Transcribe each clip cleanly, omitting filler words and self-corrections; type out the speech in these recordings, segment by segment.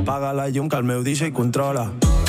Apaga la llum que el meu DJ controla.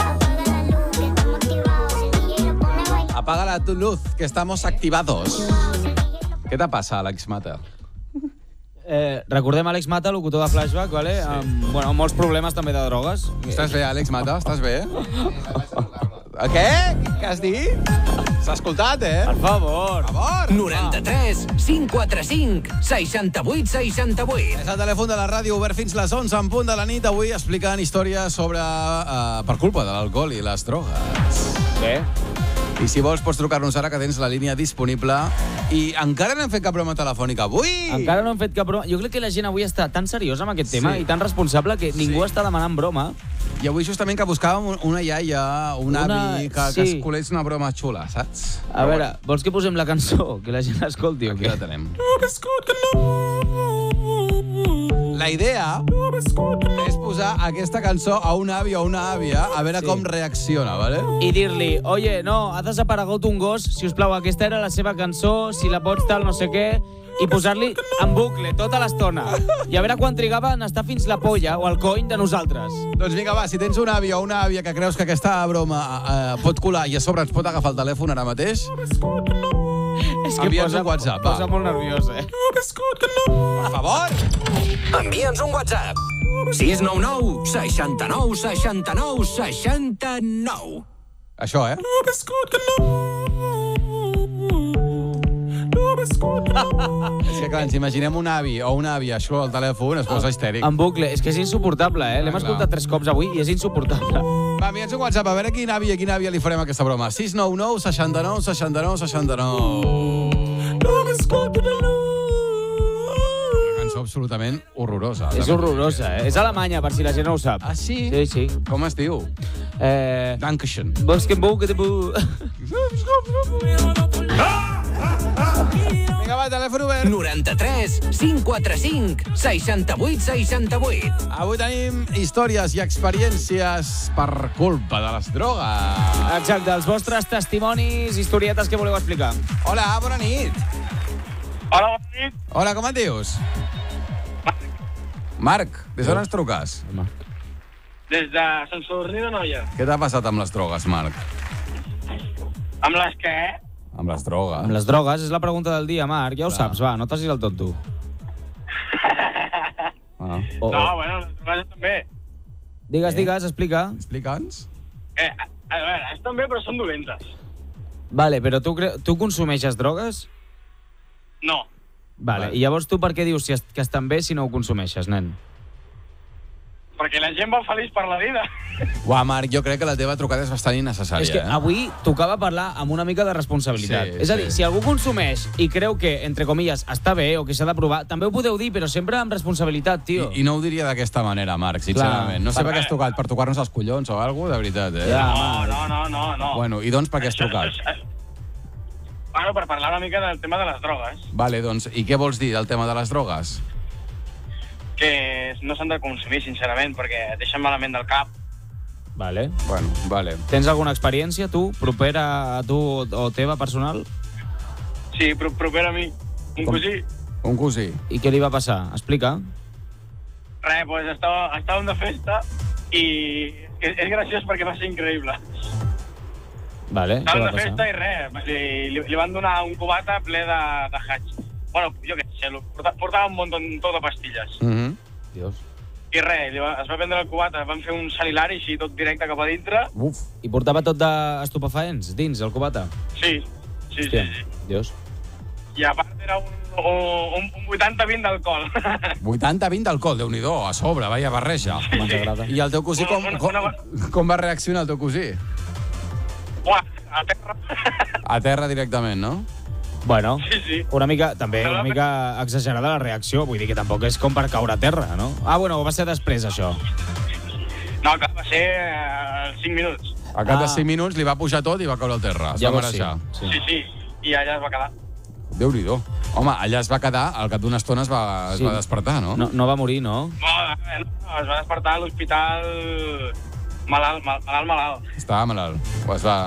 Apaga la luz, que estamos activados. Què te passa, Alex Mata? Recordem Alex Mata, locutor de Flashback, ¿vale? Sí. Amb molts problemes també de drogues. Estàs bé, Alex Mata? Estàs bé? Què? Què has dit? S'ha escoltat, Per favor. 93 545 68 68. És el telèfon de la ràdio obert fins les 11 en punt de la nit. Avui explicant històries sobre... per culpa de l'alcohol i les drogues. Bé. I si vols, pots trucar-nos ara, que tens la línia disponible. I encara no hem fet cap broma telefònica avui. Encara no hem fet cap broma. Jo crec que la gent avui està tan seriosa amb aquest tema i tan responsable que ningú està demanant broma. I avui justament que buscàvem una iaia, un avi, que es colés una broma xula, saps? A veure, vols que posem la cançó? Que la gent l'escolti o què? Aquí la tenem. La idea és posar aquesta cançó a un avi o una àvia a veure com reacciona, ¿vale? I dir-li, oye, no, ha desaparegut un gos, si us plau, aquesta era la seva cançó, si la pots tal, no sé què, i posar-li en bucle tota l'estona. I a veure quan trigava en estar fins la polla o el cony de nosaltres. Doncs vinga, va, si tens un avi o una àvia que creus que aquesta broma pot colar i a sobre ens pot agafar el telèfon ara mateix, és que envia'ns un WhatsApp, va. Posa molt nerviós, Per favor! Envia'ns un WhatsApp. 699 69 69 69. Això, És que clar, ens imaginem un avi o una àvia això al telèfon, es posa histèric. En bucle, és que és insuportable, L'hem escoltat 3 cops avui i és insuportable. Va, envia'ns un WhatsApp, a veure quin avi i quina àvia li farem aquesta broma. 699 69 69 69. Una cançó absolutament horrorosa. És horrorosa, És alemanya, per si la gent no ho sap. Ah, sí? Sí, sí. Com es diu? Dankeschön. Vols que em bou, que te bou... Vinga, va, telèfon obert. 93 545 68 68. Avui tenim històries i experiències per culpa de les drogues. Exacte, els vostres testimonis, historietes que voleu explicar. Hola, bona nit. Hola, bona nit. Hola, com et dius? Marc, des d'on ens truques? Des de Sant Sadurní d'Anoia. Què t'ha passat amb les drogues, Marc? Amb les què? Amb les drogues. Amb les drogues és la pregunta del dia, Marc. Ja ho saps, va, no t'hagis el tot tu. No, bueno, les drogues també. Digues, explica. Explica'ns. A veure, estan bé, però són dolentes. Vale, però tu consumeixes drogues? No. Vale, i llavors tu per què dius que estan bé si no ho consumeixes, nen? Perquè la gent va feliç per la vida. Uah, Marc, jo crec que la teva trucada és bastant innecessària. És que avui tocava parlar amb una mica de responsabilitat. Sí, és a dir, si algú consumeix i creu que, entre comilles, està bé o que s'ha de provar, també ho podeu dir, però sempre amb responsabilitat, tio. I no ho diria d'aquesta manera, Marc, sincerament. No sé per què has trucat, per tocar-nos els collons o alguna cosa, de veritat, Ja, No. Bueno, i doncs per què has trucat? Bueno, per parlar una mica del tema de les drogues. Vale, doncs, i què vols dir del tema de les drogues? Que no s'han de consumir, sincerament, perquè et deixen malament del cap. Vale. Bueno, vale. Tens alguna experiència, tu, propera a tu o teva, personal? Sí, propera a mi. Un cosí. Un cosí. I què li va passar? Explica. Res, doncs estàvem de festa i és graciós perquè va ser increïble. Vale, què Estàvem va de festa passar? i res, li van donar un cubata ple de hatch. Bueno, jo què sé, portava un munt de pastilles. Dios. I res, es va prendre el cubata, van fer un salilari així tot directe cap a dintre. Uf. I portava tot d'estupefaents dins, el cubata? Sí. Dios. I a part era un 80-20 d'alcohol. 80-20 d'alcohol, Déu-n'hi-do, a sobre, vaya barreja. Com ens agrada. I el teu cosí, com va reaccionar el teu cosí? Uah, a terra. A terra directament, no? Bueno, Sí. una mica exagerada la reacció, vull dir que tampoc és com per caure a terra, no? Ah, bueno, va ser després, això. No, clar, va ser 5 minuts. Al cap de 5 minuts li va pujar tot i va caure al terra. Es va marejar. Sí. I allà es va quedar. Déu-n'hi-do. Home, allà es va quedar, al cap d'una estona es va despertar, no? No va morir, no? No, es va despertar a l'hospital malalt. Estava malalt.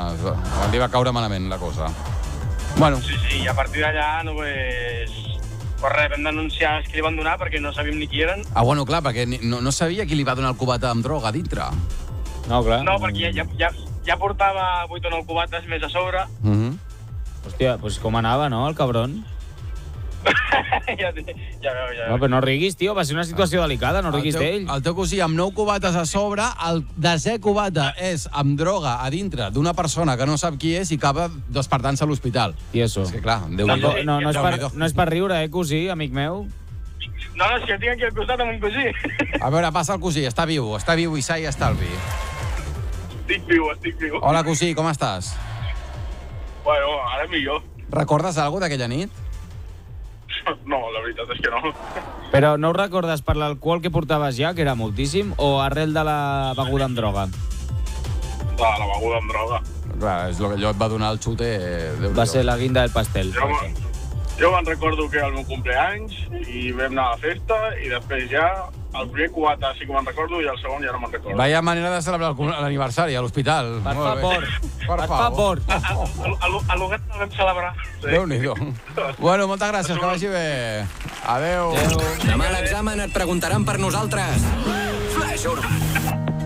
Li va caure malament la cosa. Bueno. Sí, i a partir d'allà no, pues, Però res, vam denunciar els que li van donar perquè no sabíem ni qui eren. Ah, bueno, clar, perquè no sabia qui li va donar el cubata amb droga a dintre. No, clar. No, perquè ja portava 8 o 9 cubates més a sobre. Hòstia, doncs com anava, no, el cabron? ja veu. No, però no riguis, tio, va ser una situació delicada, no riguis d'ell. El teu cosí amb 9 cubates a sobre, el 10è cubata és amb droga a dintre d'una persona que no sap qui és i acaba despertant-se a l'hospital. I això. És que clar, No és per riure, cosí, amic meu. No, és que tinc aquí al costat amb un cosí. A veure, passa el cosí, està viu i sa i estalvi. Estic viu. Hola, cosí, com estàs? Bueno, ara millor. Recordes alguna d'aquella nit? No, la veritat és que no. Però no ho recordes per l'alcohol que portaves ja, que era moltíssim, o arrel de la beguda amb droga? De la beguda amb droga. Clar, és el que allò et va donar el xute. Va ser la guinda del pastel. Jo me'n recordo que era el meu compleanys i vam anar a la festa i després ja el primer cubata sí que me'n recordo i el segon ja no me'n recordo. Vaya manera de celebrar l'aniversari a l'hospital. Per favor. A l'Ugat no vam celebrar. Sí. Déu-n'hi-do. Bueno, moltes gràcies, que vagi bé. Adéu. Demà a l'examen et preguntaran per nosaltres. Flash Urban.